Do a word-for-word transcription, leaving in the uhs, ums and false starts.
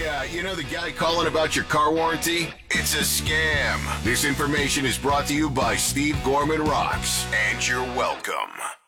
uh, you know the guy calling about your car warranty? It's a scam. This information is brought to you by Steve Gorman Rocks, and you're welcome.